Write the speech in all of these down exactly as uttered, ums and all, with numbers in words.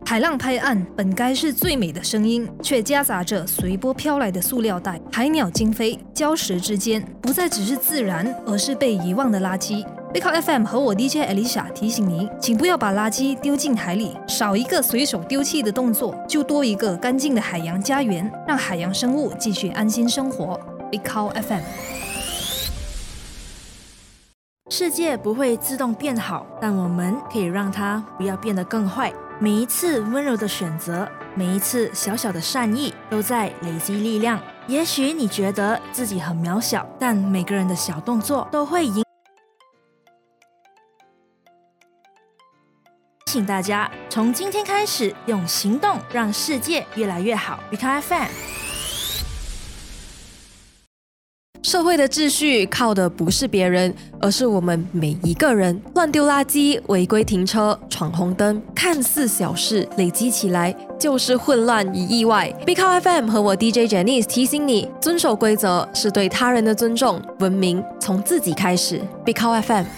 海浪拍岸本该是最美的声音，却夹杂着随波飘来的塑料袋、海鸟惊飞，礁石之间不再只是自然，而是被遗忘的垃圾。Big Cow F M 和我 D J Alicia 提醒您，请不要把垃圾丢进海里，少一个随手丢弃的动作，就多一个干净的海洋家园，让海洋生物继续安心生活。Big Cow F M。 世界不会自动变好，但我们可以让它不要变得更坏。每一次温柔的选择，每一次小小的善意，都在累积力量。也许你觉得自己很渺小，但每个人的小动作都会影请大家从今天开始用行动让世界越来越好。Big Cow F M。 社会的秩序靠的不是别人，而是我们每一个人。乱丢垃圾、违规停车、闯红灯，看似小事，累积起来就是混乱与意外。Big Cow F M 和我 D J Janice 提醒你，遵守规则是对他人的尊重，文明从自己开始。Big Cow F M。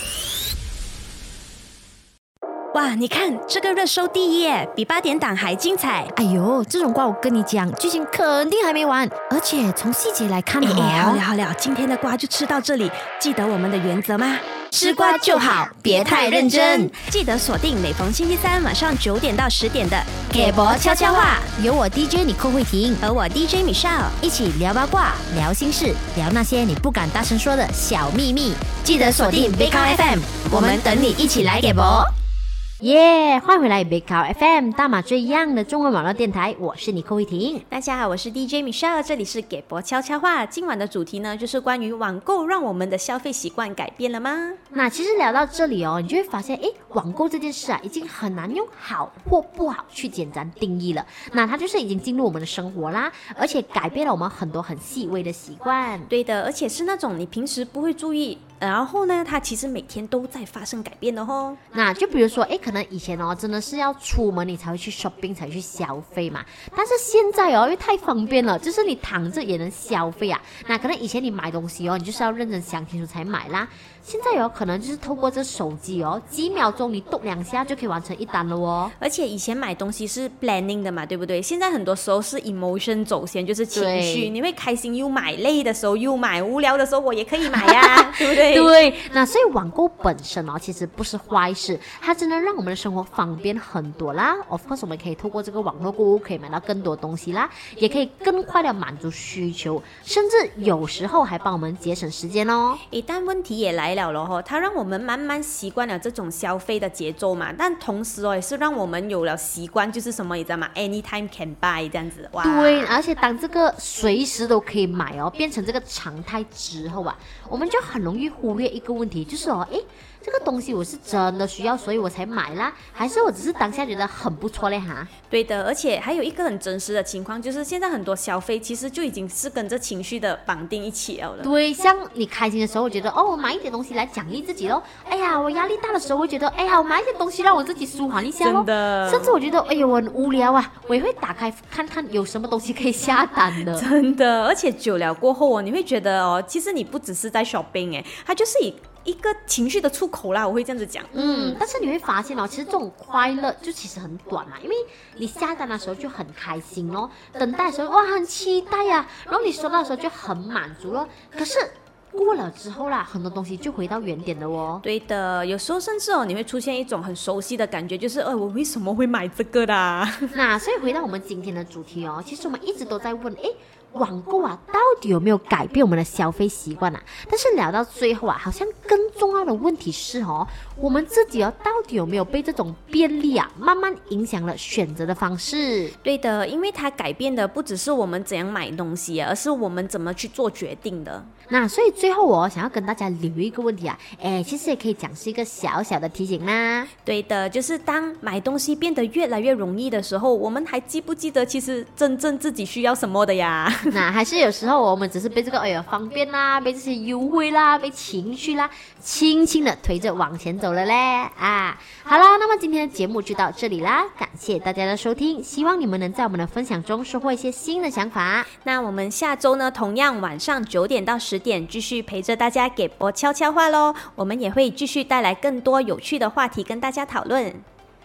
哇，你看这个热搜第一耶，比八点档还精彩。 哎呦，这种瓜我跟你讲，剧情肯定还没完，而且从细节来看， 哎哎，好了好了，今天的瓜就吃到这里。记得我们的原则吗？吃瓜就好，别太认真。记得锁定每逢星期三晚上九点到十点的《给博悄悄话》， 有我 D J 你寇慧婷和我 D J Michelle 一起聊八卦、聊心事、聊那些你不敢大声说的小秘密。 记得锁定 Big Cow F M， 我们等你一起来给博。 耶、yeah, 欢迎回来 Big Cow F M 大马最样的中文网络电台，我是你寇慧婷。 大家好，我是 D J Michelle， 这里是给博悄悄话。今晚的主题呢，就是关于网购让我们的消费习惯改变了吗？ 那其实聊到这里哦，你就会发现，诶，网购这件事啊，已经很难用好或不好去简单定义了。那它就是已经进入我们的生活啦，而且改变了我们很多很细微的习惯。 对的，而且是那种你平时不会注意，然后呢，它其实每天都在发生改变的哦。 那就比如说，诶，可能以前哦，真的是要出门你才会去 shopping 才会去消费嘛。但是现在哦，因为太方便了，就是你躺着也能消费啊。那可能以前你买东西哦，你就是要认真想清楚才买啦。现在有可能就是透过这手机哦，几秒钟你动两下就可以完成一单了哦。 而且以前买东西是 planning 的嘛，对不对？现在很多时候是 emotion 走先，就是情绪，你会开心又买，累的时候又买，无聊的时候我也可以买呀、啊，对不对？ 对，那所以网购本身哦，其实不是坏事，它真的让我们的生活方便很多啦。Of course， 我们可以透过这个网络购物可以买到更多东西啦，也可以更快的满足需求，甚至有时候还帮我们节省时间哦。 一旦问题也来了咯，它让我们慢慢习惯了这种消费的节奏嘛，但同时哦，也是让我们有了习惯，就是什么你知道吗 ？Anytime can buy 这样子。哇， 对，而且当这个随时都可以买哦，变成这个常态之后啊，我们就很容易忽略一个问题，就是哦，诶，这个东西我是真的需要，所以我才买啦，还是我只是当下觉得很不错嘞哈？ 对的，而且还有一个很真实的情况，就是现在很多消费其实就已经是跟着情绪的绑定一起了。 对，像你开心的时候，我觉得哦，我买一点东西来奖励自己咯。哎呀，我压力大的时候，我会觉得哎呀，我买一些东西让我自己舒缓一下咯。 真的， 甚至我觉得哎呦，我很无聊啊，我也会打开看看有什么东西可以下单的。 真的，而且久了过后哦，你会觉得哦，其实你不只是在 shopping 哎，它就是以一个情绪的出口啦，我会这样子讲。 嗯，但是你会发现哦，其实这种快乐就其实很短嘛，因为你下单的时候就很开心咯，等待的时候哇很期待呀、啊，然后你收到的时候就很满足咯。可是过了之后啦，很多东西就回到原点了哦。 对的，有时候甚至哦，你会出现一种很熟悉的感觉，就是呃，我为什么会买这个的？ 那所以回到我们今天的主题哦，其实我们一直都在问，诶，网购啊，到底有没有改变我们的消费习惯啊？但是聊到最后啊，好像更重要的问题是哦，我们自己哦，到底有没有被这种便利啊，慢慢影响了选择的方式？ 对的，因为它改变的不只是我们怎样买东西，而是我们怎么去做决定的。 那所以最后我想要跟大家留一个问题啊，哎，其实也可以讲是一个小小的提醒啦。 对的，就是当买东西变得越来越容易的时候，我们还记不记得其实真正自己需要什么的呀？ 那还是有时候我们只是被这个哎呀方便啦，被这些优惠啦，被情绪啦，轻轻的推着往前走了嘞啊！好啦，那么今天的节目就到这里啦，感谢大家的收听，希望你们能在我们的分享中收获一些新的想法。 那我们下周呢，同样晚上九点到十点继续陪着大家给播悄悄话咯，我们也会继续带来更多有趣的话题跟大家讨论。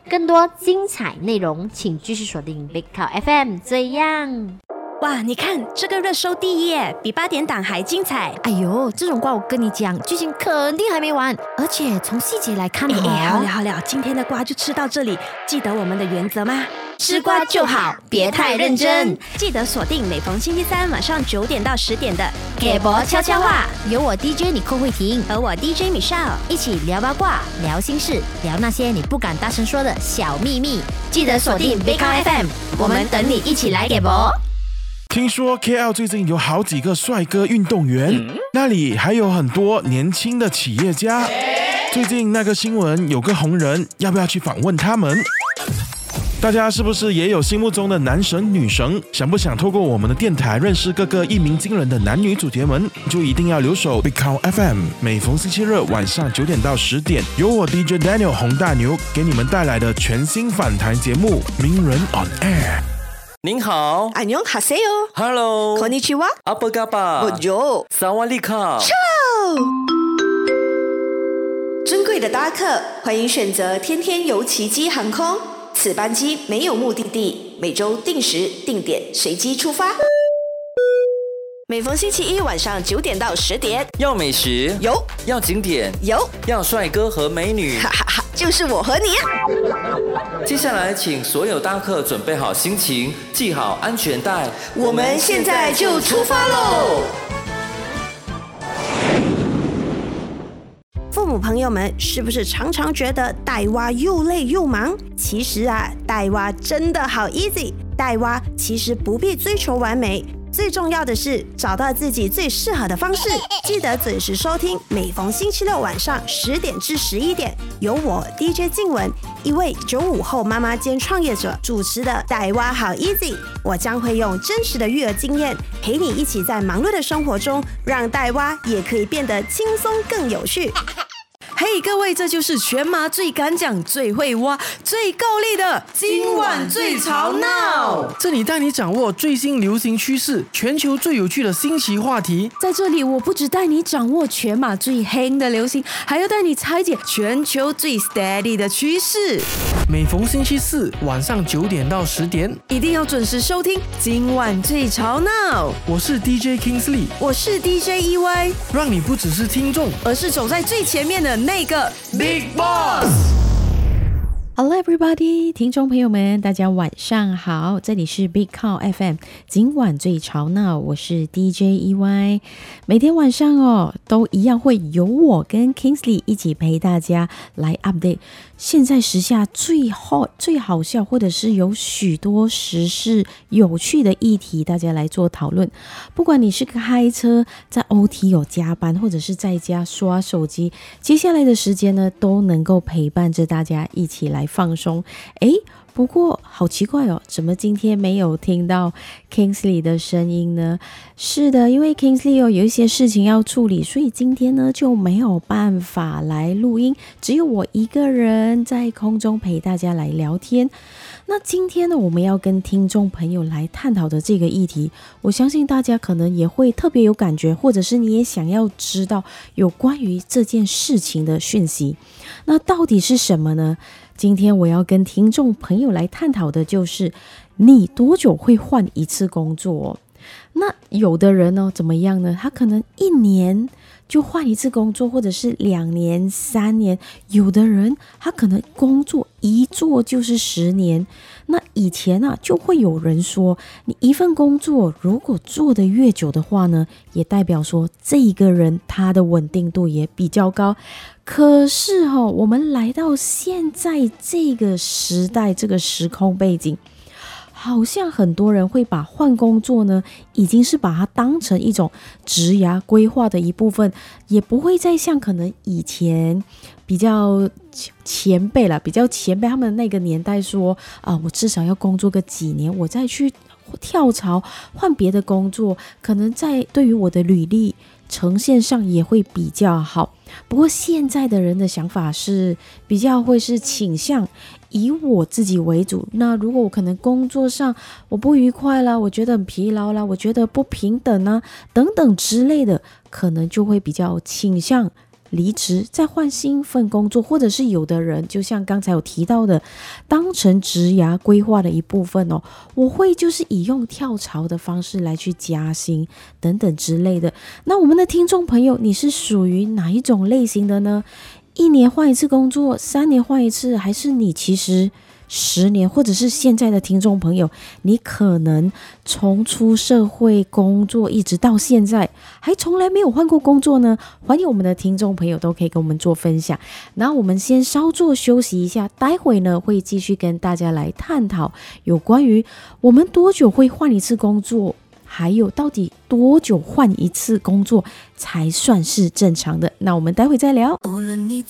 更多精彩内容，请继续锁定 Big Cow F M。这样。 哇，你看这个热搜第一耶，比八点档还精彩。 哎呦，这种瓜我跟你讲，剧情肯定还没完，而且从细节来看哦。 哎，好了好了，今天的瓜就吃到这里，记得我们的原则吗？ 吃瓜就好，别太认真。 记得锁定每逢星期三晚上九点到十点的给博悄悄话，有我 D J 你寇慧婷和我 D J Michelle 一起聊八卦、聊心事、聊那些你不敢大声说的小秘密。记得锁定 Big Cow F M， 我们等你一起来给博。 听说 K L 最近有好几个帅哥运动员，嗯、那里还有很多年轻的企业家。最近那个新闻有个红人，要不要去访问他们？大家是不是也有心目中的男神女神？想不想透过我们的电台认识各个一鸣惊人的男女主角们？就一定要留守 Big Cow F M， 每逢星期日晚上九点到十点，由我 D J Daniel 洪大牛给你们带来的全新访谈节目《名人 on Air》。 您好， 안녕 하세요。 Hello， konnichiwa。 阿巴嘎巴。 Bonjour。 萨瓦利卡。 尊贵的搭客，欢迎选择天天游奇迹航空。此班机没有目的地，每周定时定点随机出发。每逢星期一晚上九点到十点， 要美食有， 要景点有， 要帅哥和美女， 哈哈哈，就是我和你啊！ 接下来，请所有搭客准备好心情，系好安全带， 我们现在就出发喽！父母朋友们，是不是常常觉得带娃又累又忙？其实啊，带娃真的好 easy。带娃其实不必追求完美。最重要的是找到自己最适合的方式，记得准时收听，每逢星期六晚上十点至十一点，由我 D J 静雯，一位九五后妈妈兼创业者主持的带娃好 easy。我将会用真实的育儿经验，陪你一起在忙碌的生活中，让带娃也可以变得轻松更有趣。 嘿、hey, 各位，这就是全马最敢讲、最会挖、最够力的今晚最吵闹。 这里带你掌握最新流行趋势，全球最有趣的新奇话题。 在这里，我不只带你掌握全马最黑的流行，还要带你拆解全球最 steady 的趋势。 每逢星期四晚上九点到十点， 一定要准时收听今晚最吵闹。 我是 D J Kingsley， 我是 D J E Y， 让你不只是听众， 而是走在最前面的那个 Big Boss。Hello everybody， 听众朋友们，大家晚上好，这里是 Big Cow F M， 今晚最吵闹，我是 D J E Y。每天晚上哦，都一样会由我跟 Kingsley 一起陪大家来 update 现在时下最 hot、最好笑，或者是有许多时事有趣的议题，大家来做讨论。不管你是开车在 O T 有加班，或者是在家刷手机，接下来的时间呢，都能够陪伴着大家一起来放松。诶，不过好奇怪哦，怎么今天没有听到 Kingsley 的声音呢？是的，因为 Kingsley 哦有一些事情要处理，所以今天呢就没有办法来录音，只有我一个人在空中陪大家来聊天。那今天呢，我们要跟听众朋友来探讨的这个议题，我相信大家可能也会特别有感觉，或者是你也想要知道有关于这件事情的讯息。那到底是什么呢？今天我要跟听众朋友来探讨的就是你多久会换一次工作？那有的人呢怎么样呢？他可能一年就换一次工作，或者是两年、三年。有的人他可能工作一做就是十年。那以前啊，就会有人说，你一份工作如果做得越久的话呢，也代表说这一个人他的稳定度也比较高。可是哦，我们来到现在这个时代，这个时空背景，好像很多人会把换工作呢，已经是把它当成一种职涯规划的一部分，也不会再像可能以前比较前辈啦，比较前辈他们那个年代说啊、呃，我至少要工作个几年，我再去跳槽换别的工作，可能在对于我的履历呈现上也会比较好。不过现在的人的想法是比较会是倾向以我自己为主。那如果我可能工作上我不愉快啦，我觉得很疲劳啦，我觉得不平等啊等等之类的，可能就会比较倾向离职，再换新份工作，或者是有的人就像刚才有提到的，当成职涯规划的一部分哦，我会就是以用跳槽的方式来去加薪等等之类的。那我们的听众朋友，你是属于哪一种类型的呢？一年换一次工作，三年换一次，还是你其实十年，或者是现在的听众朋友，你可能从出社会工作一直到现在还从来没有换过工作呢？欢迎我们的听众朋友都可以跟我们做分享。那我们先稍作休息一下，待会呢会继续跟大家来探讨有关于我们多久会换一次工作，还有到底多久换一次工作才算是正常的。那我们待会再聊。 无论你